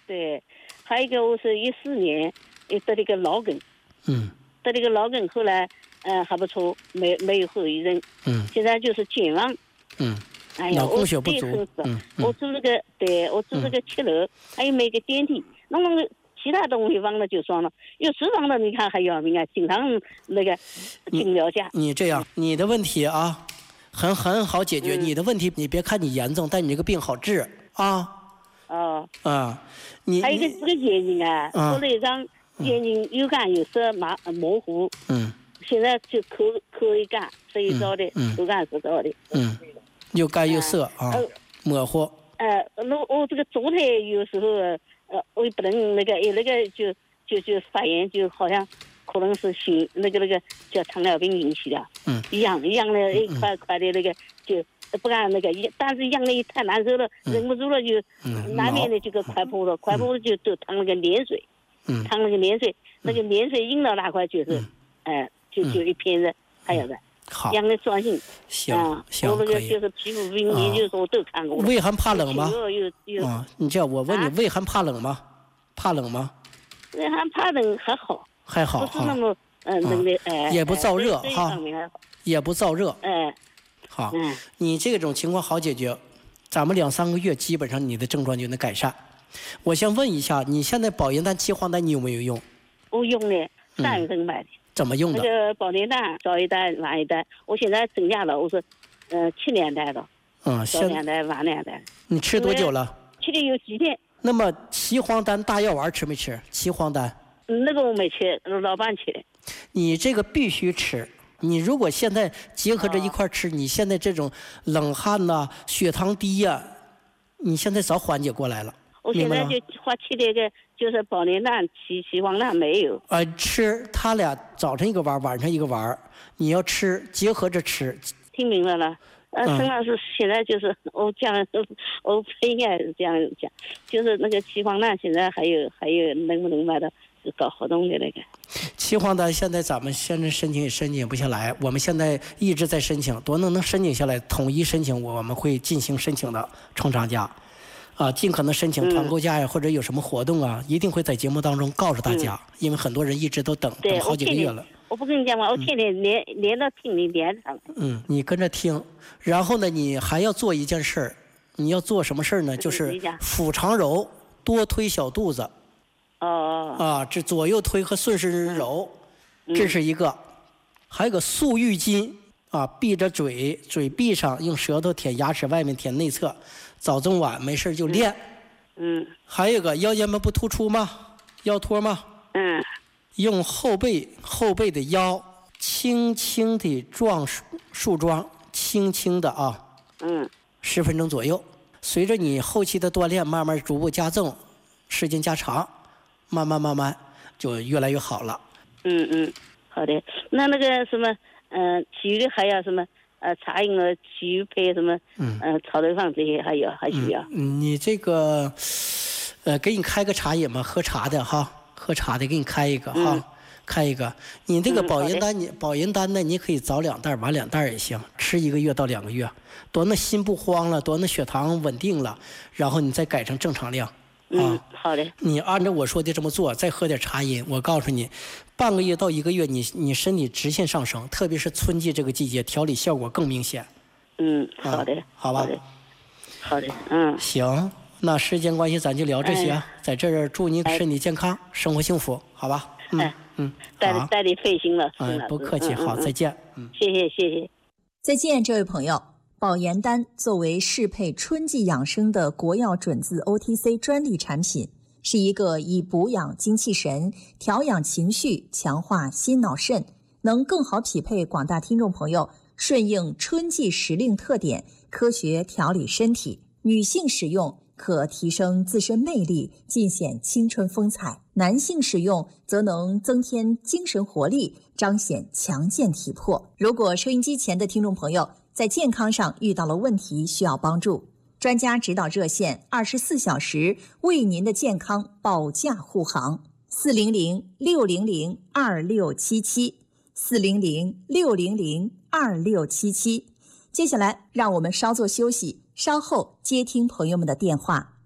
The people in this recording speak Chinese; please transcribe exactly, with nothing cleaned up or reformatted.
对，还有一个我是一四年也得了个脑梗， 嗯， 得了个脑梗，后来呃还不错，没没有后遗症， 嗯， 现在就是健忘， 嗯， 哎呀， 脑供血不足， 我嗯， 我住这个，对我住这个七楼，还有没个电梯，那么其他东西忘了就算了，有时忘了你看还要命啊，经常那个请疗假。 你这样，你的问题啊，很很好解决。 嗯、 你的问题，你别看你严重，但你这个病好治啊。 哦。 啊，你还有一个这个眼睛啊， 啊我那张眼睛有干有色麻模糊。 嗯。 现在就口口一干，所以找的，口干是找的。 嗯。又干又涩啊， 呃、 模糊。 呃，那我这个左腿有时候呃，我也不能那个，哎，那个就就就发炎，就好像可能是心那个那个叫糖尿病引起的。 嗯。 痒痒的一块块的那个就不敢那个，但是痒的太难受了， 嗯、 忍不住了就， 嗯、 难免的这个快破了，快破了就都淌那个黏水。 嗯。 淌那个黏水，那个黏水引到那块就是，哎、嗯呃，就就一片的，还有的。 好， 养的双性， 行、 啊、 行， 我那个就是皮肤病，研究所都看过了。 胃还怕冷吗？ 有有啊，你这样我问你， 啊、 胃还怕冷吗？怕冷吗？ 胃还怕冷还好， 还好不是那么嗯冷的哎， 也不燥热哈，也不燥热。 哎， 好， 嗯， 你这种情况好解决，咱们两三个月基本上你的症状就能改善。我先问一下，你现在保元丹、七黄丹你有没有用？ 我用的，三月份买的。 嗯怎么用的？ 那个保元丹早一代晚一代，我现在增加了，我是，呃，七年代的， 嗯， 早两代晚两代。 你吃多久了？ 吃的有几天。 那么岐黄丹大药丸吃没吃？岐黄丹？ 那个我没吃，老伴吃的。 你这个必须吃。你如果现在结合着一块吃，哦、你现在这种冷汗呐、啊、血糖低呀、啊，你现在早缓解过来了。 我现在就花吃那个。就是保元丹、岐岐黄丹没有。 呃，吃他俩早晨一个丸，晚上一个丸，你要吃结合着吃。 听明白了。呃，陈老师现在就是我讲，我应该是这样讲，就是那个岐黄丹现在还有还有能不能买到搞活动的那个？ 岐黄丹现在咱们现在申请也申请不下来，我们现在一直在申请，多能能申请下来，统一申请，我们会进行申请的，冲厂家。啊，尽可能申请团购价呀，嗯、或者有什么活动啊，一定会在节目当中告诉大家，嗯、因为很多人一直都等等好几个月了。 我不跟你讲嘛，我天天连、嗯、连着听你连上。 嗯，你跟着听，然后呢，你还要做一件事儿，你要做什么事儿呢？就是腹肠揉，多推小肚子。 哦。 啊，这左右推和顺时揉， 嗯、 这是一个。还有个塑浴巾啊，闭着嘴，嘴闭上，用舌头舔牙齿外面，舔内侧。早中晚没事就练， 嗯， 还有个腰间盘不突出吗？腰托吗？ 嗯， 用后背后背的腰轻轻地撞竖桩，轻轻的啊， 嗯， 十分钟左右。随着你后期的锻炼，慢慢逐步加重，时间加长，慢慢慢慢就越来越好了。 嗯嗯，好的。那那个什么，嗯、呃，其余的还要什么？呃，茶饮了，其余配什么？嗯，呃，草头放这些还有还需要。 嗯，你这个，呃，给你开个茶饮嘛，喝茶的哈，喝茶的给你开一个、嗯、哈，开一个。你这个保元丹，你、嗯、保元丹呢，你可以早两袋晚两袋也行，吃一个月到两个月，多那心不慌了，多那血糖稳定了，然后你再改成正常量。 嗯，啊、好的。 你按照我说的这么做，再喝点茶饮，我告诉你，半个月到一个月，你你身体直线上升，特别是春季这个季节，调理效果更明显。 嗯，好的，啊、 好吧， 好的，好的，嗯， 行，那时间关系咱就聊这些， 哎、 在这儿祝你身体健康，哎、生活幸福，好吧？嗯、哎、嗯， 带你带你费心了， 哎，不客气， 嗯、 好， 嗯、 再见，嗯， 谢谢谢谢， 再见，这位朋友。保元丹作为适配春季养生的国药准字 O T C 专利产品，是一个以补养精气神、调养情绪、强化心脑肾，能更好匹配广大听众朋友顺应春季时令特点，科学调理身体。女性使用可提升自身魅力，尽显青春风采；男性使用则能增添精神活力，彰显强健体魄。如果收音机前的听众朋友在健康上遇到了问题，需要帮助，专家指导热线二十四小时为您的健康保驾护航，四零零六零零二六七七，四零零六零零二六七七。接下来让我们稍作休息，稍后接听朋友们的电话。